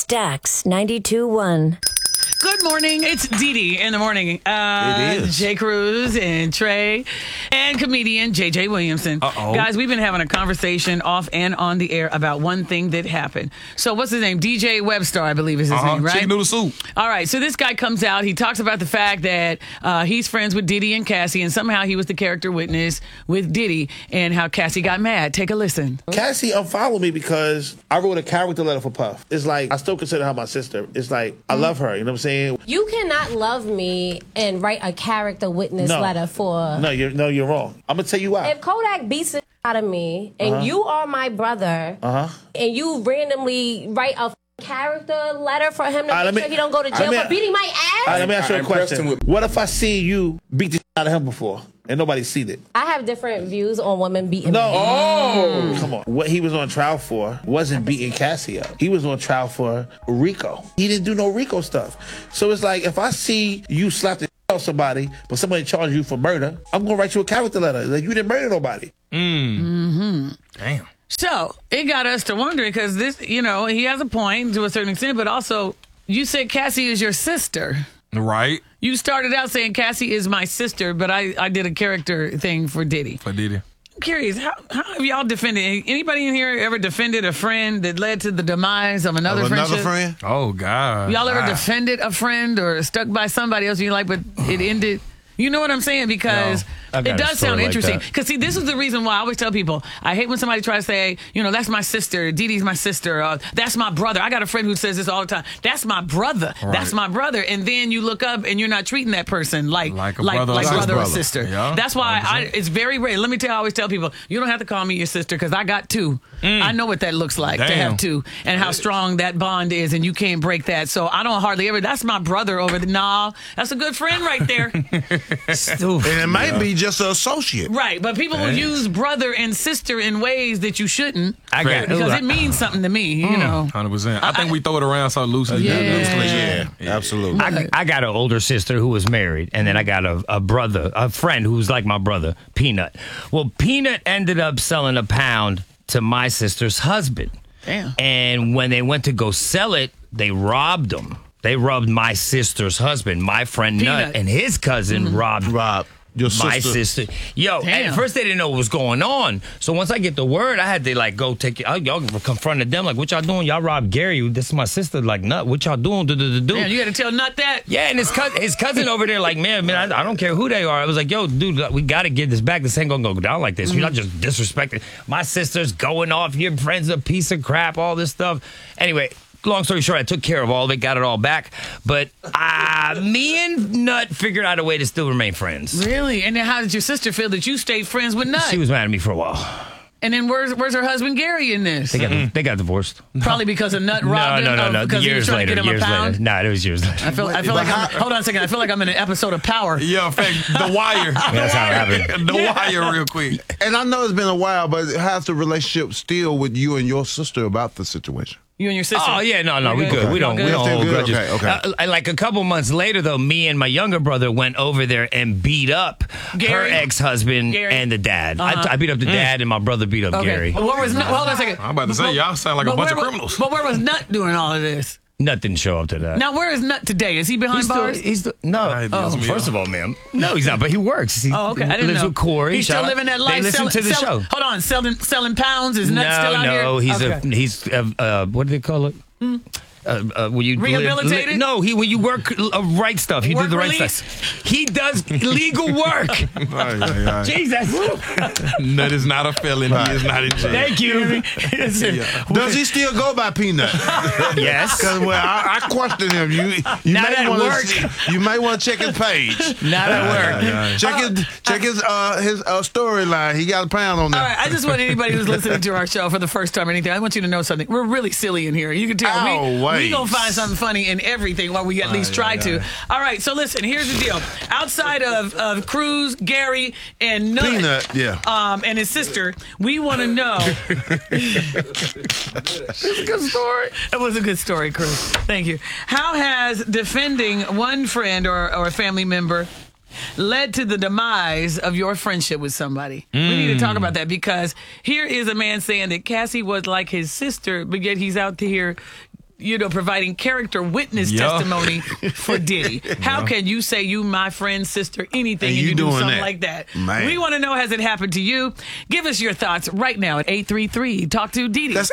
Stax 92.1. Good morning. It's Dee Dee in the morning. It is. Jay Cruz and Trey and comedian JJ Williamson. Uh-oh. Guys, we've been having a conversation off and on the air about one thing that happened. So what's his name? DJ Webstar, I believe is his name, right? Chicken noodle soup. All right. So this guy comes out. He talks about the fact that he's friends with Diddy and Cassie, and somehow he was the character witness with Diddy, and how Cassie got mad. Take a listen. Cassie unfollowed me because I wrote a character letter for Puff. It's like, I still consider her my sister. It's like, I love her, you know what I'm saying? You cannot love me and write a character witness letter for... No, you're wrong. I'm going to tell you why. If Kodak beats it out of me, and you are my brother, and you randomly write a character letter for him to make sure he don't go to jail for beating my ass? All right, let me ask you a question. What if I see you beat the out of him before and nobody seen it? I have different views on women beating me. Come on. What he was on trial for wasn't beating Cassie up. He was on trial for Rico. He didn't do no Rico stuff. So it's like, if I see you slap the out somebody, but somebody charge you for murder, I'm going to write you a character letter. Like, you didn't murder nobody. Damn. So it got us to wondering, because this, he has a point to a certain extent, but also you said Cassie is your sister. Right. You started out saying Cassie is my sister, but I did a character thing for Diddy. For Diddy. I'm curious, how have y'all defended? Anybody in here ever defended a friend that led to the demise of another friendship? friend? Oh, God. Y'all ever defended a friend or stuck by somebody else you like, but it ended? You know what I'm saying? Because it does sound interesting. Because, see, this is the reason why I always tell people, I hate when somebody tries to say, that's my sister, Dee Dee's my sister, that's my brother. I got a friend who says this all the time. That's my brother. Right. That's my brother. And then you look up and you're not treating that person like brother or sister. Yeah, that's why it's very rare. Let me tell you, I always tell people, you don't have to call me your sister, because I got two. I know what that looks like to have two, and how strong that bond is, and you can't break that. So I don't hardly ever, that's my brother over the, that's a good friend right there. And it might be just an associate. Right, but people will use brother and sister in ways that you shouldn't. Because it means something to me, 100%. I think we throw it around so loosely. Yeah, absolutely. I got an older sister who was married, and then I got a friend who's like my brother, Peanut. Well, Peanut ended up selling a pound to my sister's husband. Damn. And when they went to go sell it, they robbed him. They robbed my sister's husband. My friend Peanut. Nut and his cousin robbed your my sister. Yo, at first they didn't know what was going on. So once I get the word, I had to go take it. Y'all confronted them like, what y'all doing? Y'all robbed Gary. This is my sister. Like, Nut, what y'all doing? Man, you got to tell Nut that. Yeah, and his cousin over there like, man, I don't care who they are. I was like, yo, dude, we got to get this back. This ain't going to go down like this. You're not just disrespecting. My sister's going off. Your friend's a piece of crap, all this stuff. Anyway, long story short, I took care of all of it, got it all back. But me and Nut figured out a way to still remain friends. Really? And then how did your sister feel that you stayed friends with Nut? She was mad at me for a while. And then where's her husband Gary in this? They got divorced. Probably because of Nut robbed him? No. Because he was trying to get him a pound? No, it was years later. I feel like hold on a second. I feel like I'm in an episode of Power. Yeah, in fact, The Wire. That's how it happened. The Wire real quick. And I know it's been a while, but how's the relationship still with you and your sister about the situation? You and your sister? Oh, yeah, no, we good. We don't hold grudges. Okay. Like a couple months later, though, me and my younger brother went over there and beat up her ex-husband and the dad. I beat up the dad, and my brother beat up Gary. Well, hold on a second. I'm about to say, y'all sound like a bunch of criminals. But where was Nut doing all of this? Nut didn't show up to that. Now, where is Nut today? Is he behind bars? First of all, ma'am. No, he's not, but he works. He okay. I didn't lives know. with Corey. He's still living that life. They listen to the show. Hold on, selling pounds? Is Nut still out here? No, he's what do they call it? When you rehabilitated? No, when you work right stuff. You do the right release? stuff. He does legal work. Jesus. Nut is not a felon. He is not in jail. Thank you. Does he still go by Peanut? Yes. Because I question him. You may want to check his page. Not at work. Check his storyline. He got a pound on there. All right, I just want anybody who's listening to our show for the first time or anything, I want you to know something. We're really silly in here. You can tell we gonna find something funny in everything, while we at least try to. All right, so listen, here's the deal. Outside of Cruz, Gary, and Nut, Peanut, and his sister, we want to know. It's a good story. It was a good story, Cruz. Thank you. How has defending one friend or a family member led to the demise of your friendship with somebody? We need to talk about that, because here is a man saying that Cassie was like his sister, but yet he's out here providing character witness testimony for Diddy. How can you say you, my friend, sister, anything, and you do something like that? Man. We want to know, has it happened to you? Give us your thoughts right now at 833. Talk to Didi. That's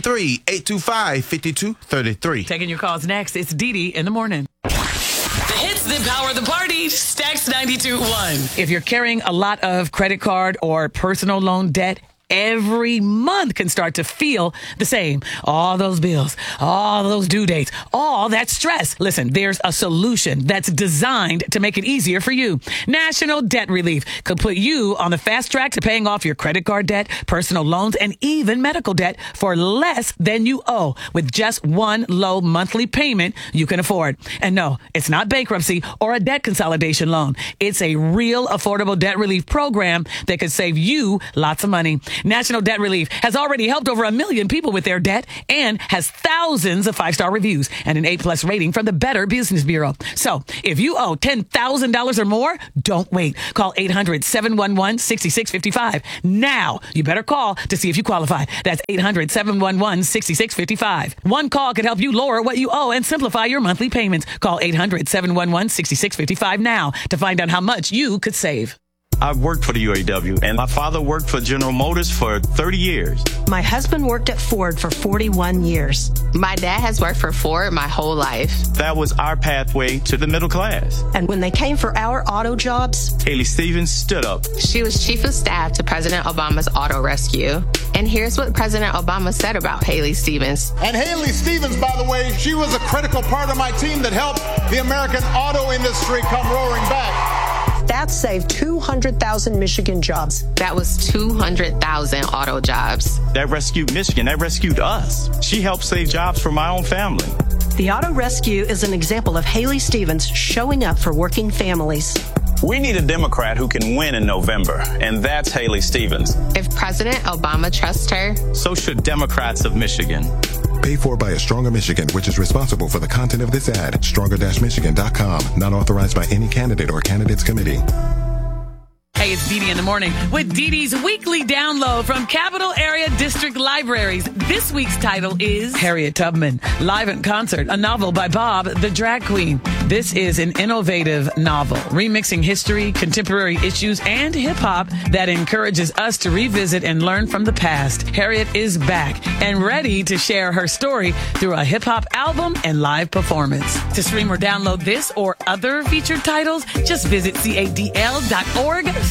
833-825-5233. Taking your calls next. It's Didi in the morning. The hits that power the party. Stacks 92.1. If you're carrying a lot of credit card or personal loan debt, every month can start to feel the same. All those bills, all those due dates, all that stress. Listen, there's a solution that's designed to make it easier for you. National Debt Relief could put you on the fast track to paying off your credit card debt, personal loans, and even medical debt for less than you owe with just one low monthly payment you can afford. And no, it's not bankruptcy or a debt consolidation loan. It's a real affordable debt relief program that could save you lots of money. National Debt Relief has already helped over 1 million people with their debt and has thousands of 5-star reviews and an A+ rating from the Better Business Bureau. So if you owe $10,000 or more, don't wait. Call 800-711-6655. Now, you better call to see if you qualify. That's 800-711-6655. One call could help you lower what you owe and simplify your monthly payments. Call 800-711-6655 now to find out how much you could save. I've worked for the UAW, and my father worked for General Motors for 30 years. My husband worked at Ford for 41 years. My dad has worked for Ford my whole life. That was our pathway to the middle class. And when they came for our auto jobs, Haley Stevens stood up. She was chief of staff to President Obama's auto rescue. And here's what President Obama said about Haley Stevens. And Haley Stevens, by the way, she was a critical part of my team that helped the American auto industry come roaring back. That saved 200,000 Michigan jobs. That was 200,000 auto jobs. That rescued Michigan. That rescued us. She helped save jobs for my own family. The auto rescue is an example of Haley Stevens showing up for working families. We need a Democrat who can win in November, and that's Haley Stevens. If President Obama trusts her, so should Democrats of Michigan. Paid for by A Stronger Michigan, which is responsible for the content of this ad. Stronger-Michigan.com. Not authorized by any candidate or candidates committee. Hey, it's Didi in the morning with Didi's weekly download from Capital Area District Libraries. This week's title is Harriet Tubman, Live in Concert, a novel by Bob the Drag Queen. This is an innovative novel, remixing history, contemporary issues, and hip-hop that encourages us to revisit and learn from the past. Harriet is back and ready to share her story through a hip-hop album and live performance. To stream or download this or other featured titles, just visit cadl.org/.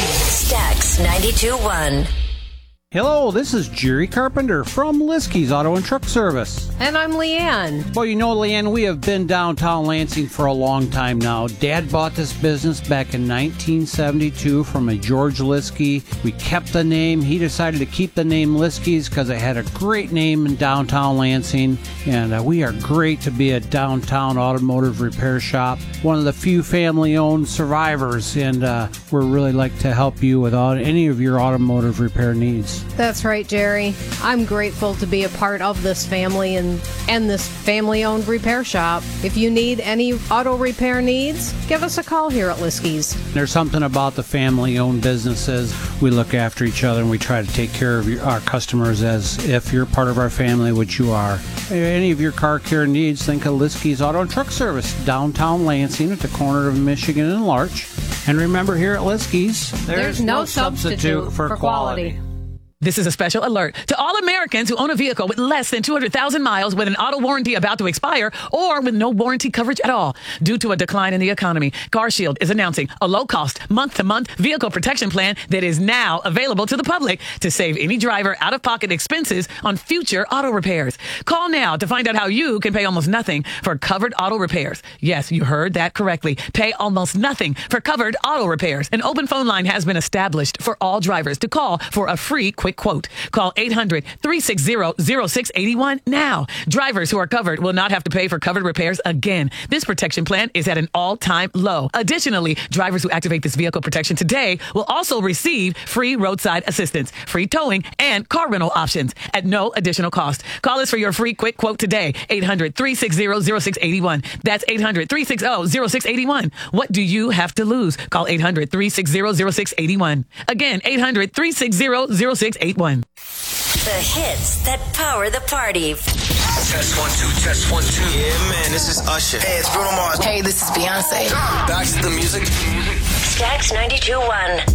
Stacks 92.1. Hello, this is Jerry Carpenter from Liskey's Auto and Truck Service. And I'm Leanne. Well, you know, Leanne, we have been downtown Lansing for a long time now. Dad bought this business back in 1972 from a George Liskey. We kept the name. He decided to keep the name Liskey's because it had a great name in downtown Lansing. And we are great to be a downtown automotive repair shop. One of the few family-owned survivors. And we're really like to help you with any of your automotive repair needs. That's right, Jerry. I'm grateful to be a part of this family and this family-owned repair shop. If you need any auto repair needs, give us a call here at Liskey's. There's something about the family-owned businesses. We look after each other and we try to take care of our customers as if you're part of our family, which you are. Any of your car care needs, think of Liskey's Auto and Truck Service, downtown Lansing at the corner of Michigan and Larch. And remember, here at Liskey's, there's no substitute for quality. This is a special alert to all Americans who own a vehicle with less than 200,000 miles with an auto warranty about to expire or with no warranty coverage at all. Due to a decline in the economy, CarShield is announcing a low-cost, month-to-month vehicle protection plan that is now available to the public to save any driver out-of-pocket expenses on future auto repairs. Call now to find out how you can pay almost nothing for covered auto repairs. Yes, you heard that correctly. Pay almost nothing for covered auto repairs. An open phone line has been established for all drivers to call for a free quick quote. Call 800-360-0681 now. Drivers who are covered will not have to pay for covered repairs again. This protection plan is at an all-time low. Additionally, drivers who activate this vehicle protection today will also receive free roadside assistance, free towing, and car rental options at no additional cost. Call us for your free quick quote today. 800-360-0681. That's 800-360-0681. What do you have to lose? Call 800-360-0681. Again, 800-360-0681. The hits that power the party. Test 1 2, test 1 2. Yeah, man, this is Usher. Hey, it's Bruno Mars. Hey, this is Beyonce. Back to the music. Stacks 92.1.